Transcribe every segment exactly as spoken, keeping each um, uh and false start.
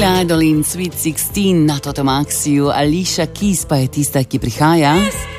Billy Idol in Sweet sixteen na Totomaxiju, Alicia Keys pa je tista, ki prihaja.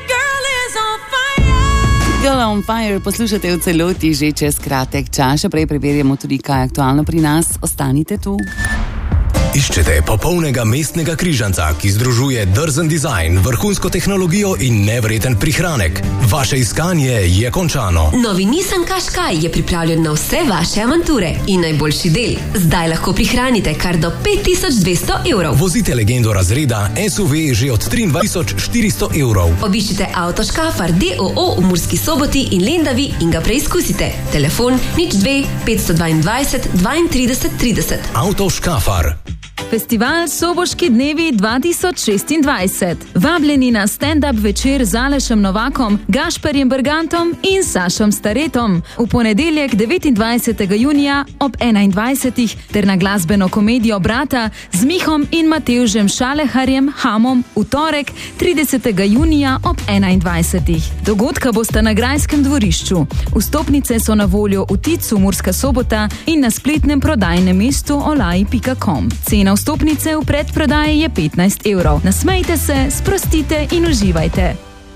Girl on Fire poslušate v celoti že čez kratek čas, še prej preverjamo tudi, kaj je aktualno pri nas. Ostanite tu. Iščete popolnega mestnega križanca, ki združuje drzen dizajn, vrhunsko tehnologijo in nevreten prihranek. Vaše iskanje je končano. Novi Nissan Qashqai je pripravljen na vse vaše avanture. In najboljši del, zdaj lahko prihranite kar do pet tisoč dvesto evrov. Vozite legendo razreda S U V že od triindvajset tisoč štiristo evrov. Obiščite Avto Škafar D O O v Murski Soboti in Lendavi in ga preizkusite. Telefon nič dve petsto dvaindvajset dvaintrideset trideset. Avto Škafar. Festival Soboški dnevi dva tisoč šestindvajset. Vabljeni na stand-up večer z Alešem Novakom, Gašperjem Bergantom in Sašom Staretom. V ponedeljek devetindvajsetega junija ob enaindvajsetih ter na glasbeno komedijo Brata z Mihom in Matevžem Šaleharjem Hamom v torek tridesetega junija ob enaindvajsetih. Dogodka bosta na Grajskem dvorišču. Vstopnice so na voljo v Ticu Murska Sobota in na spletnem prodajnem mestu olaj pika com. Cena vstopnice v predprodaji je petnajst evrov. Nasmejte se, sprostite in uživajte.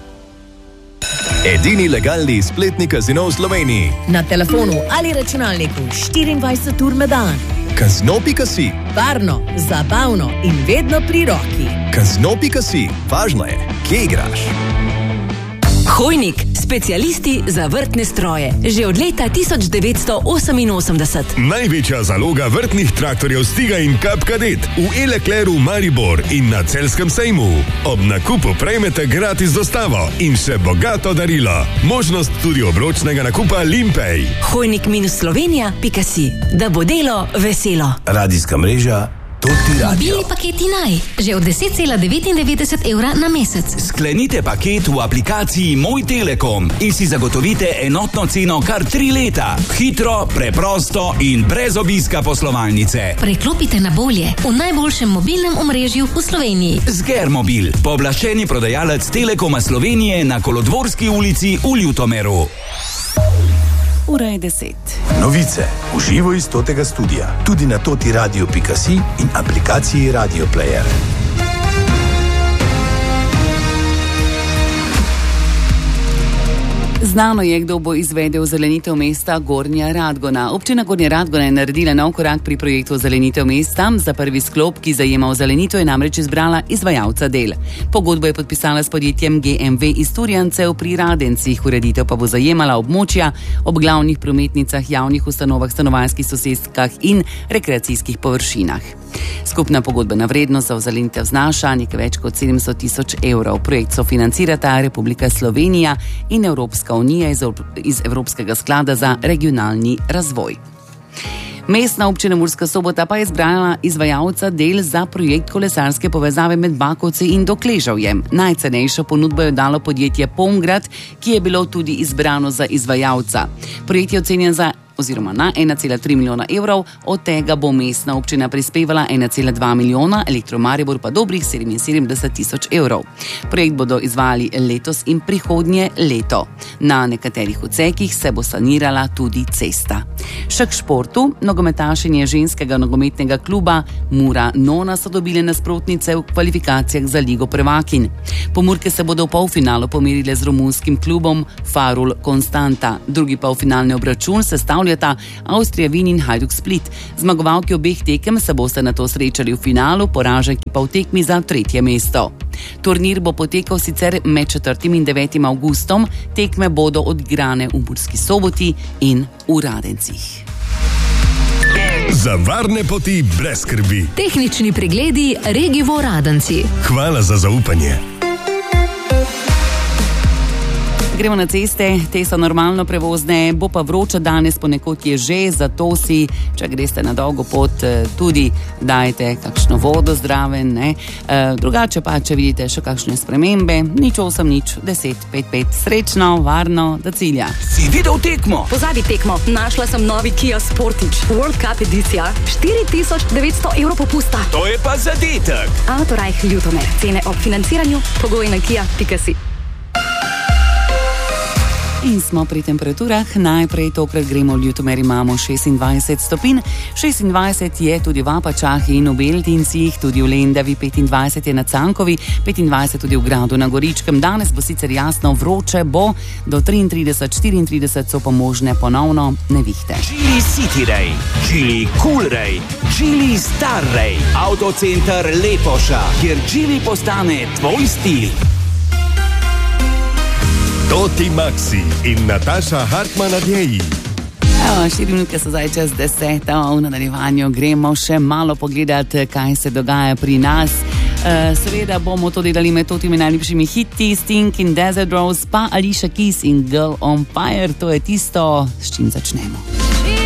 Edini legalni spletni kazino v Sloveniji. Na telefonu ali računalniku štiriindvajset ur na dan. Kazino pika si. Varno, zabavno in vedno pri roki. Kazino pika si. Važno je, kje igraš. Hojnik, specialisti za vrtne stroje. Že od leta tisoč devetsto oseminosemdeset. Največja zaloga vrtnih traktorjev Stiga in Kap Kadet v E-Leclercu Maribor in na Celjskem sejmu. Ob nakupu prejmete gratis dostavo in še bogato darilo. Možnost tudi obročnega nakupa Limpej. Hojnik minus Slovenija pika si. Da bo delo veselo. Radijska mreža Toti radio. Mobilni paketi naj. Že od deset cela devetindevetdeset evra na mesec. Sklenite paket v aplikaciji Moj Telekom in si zagotovite enotno ceno kar tri leta. Hitro, preprosto in brez obiska poslovalnice. Preklopite na bolje v najboljšem mobilnem omrežju v Sloveniji. Zgermobil, pooblaščeni prodajalec Telekoma Slovenije na Kolodvorski ulici v Ljutomeru. Ura je deset. Novice v živo iz Totega studia. Tudi na toti radio pika si in aplikaciji Radio Player. Znano je, kdo bo izvedel zelenitev mesta Gornja Radgona. Občina Gornja Radgona je naredila nov korak pri projektu zelenitev mesta. Za prvi sklop, ki zajema zelenitev, je namreč izbrala izvajalca del. Pogodbo je podpisala s podjetjem G M V iz Turjancev pri Radencih. Ureditev pa bo zajemala območja ob glavnih prometnicah, javnih ustanovah, stanovanjskih soseskah in rekreacijskih površinah. Skupna pogodbena vrednost za ozelenitev znaša nekaj več kot sedemsto tisoč evrov. Projekt sofinancirata Republika Slovenija in Evropska unija iz, iz Evropskega sklada za regionalni razvoj. Mestna občina Murska Sobota pa je izbrala izvajalca del za projekt kolesarske povezave med Bakovci in Dokležavjem. Najcenejšo ponudbo je dalo podjetje Pomgrad, ki je bilo tudi izbrano za izvajalca. Projekt je ocenjen za oziroma na ena cela tri milijona evrov, od tega bo mestna občina prispevala ena cela dva milijona, Elektro Maribor pa dobrih sedeminsedemdeset tisoč evrov. Projekt bodo izvajali letos in prihodnje leto. Na nekaterih odsekih se bo sanirala tudi cesta. Še k športu, nogometašenje ženskega nogometnega kluba Mura Nona so dobile nasprotnice v kvalifikacijah za Ligo prvakinj. Pomurke se bodo v polfinalu pomerile z romunskim klubom Farul Konstanta. Drugi polfinalni obračun sestavlja Avstrija Wien in Hajduk Split. Zmagovalki obeh tekem se boste nato srečali v finalu, poraženki pa v tekmi za tretje mesto. Turnir bo potekal sicer med četrtim in devetim avgustom, tekme bodo odigrane v Murski Soboti in v Radencih. Za varne poti brez skrbi. Tehnični pregledi Regivo Radenci. Hvala za zaupanje. Gremo na ceste, te so normalno prevozne, bo pa vroča danes, ponekod je že, zato si, če greste na dolgo pot, tudi dajte kakšno vodo zdraven, ne. E, drugače pa, če vidite še kakšne spremembe, nič osem, nič deset, pet, pet, srečno, varno, do cilja. Si videl tekmo? Pozabi tekmo, našla sem novi Kia Sportage, World Cup edicija, štiri tisoč devetsto evrov popusta. To je pa zadetek. Autorajh Ljutomer, cene ob financiranju, pogoji na kia pika si. In smo pri temperaturah. Najprej tokrat gremo v Ljutomer, imamo šestindvajset stopinj, šestindvajset je tudi v Apačah in v Beltincih, tudi v Lendavi, petindvajset je na Cankovi, petindvajset tudi v Gradu na Goričkem. Danes bo sicer jasno, vroče bo, do triintrideset, štiriintrideset so pa možne ponovno nevihte. Chili City Ray, Chili Cool Ray, Chili Star Ray, Autocenter Lepoša, kjer Chili postane tvoj stil. Toti Maxi in Nataša Hartman Adjeji. Evo, štiri minutke so zdaj čez deseto, v nadaljevanju gremo še malo pogledati, kaj se dogaja pri nas. Uh, seveda bomo to delali med totimi najljubšimi hiti, Sting in Desert Rose, pa Alicia Keys in Girl on Fire, to je tisto, s čim začnemo.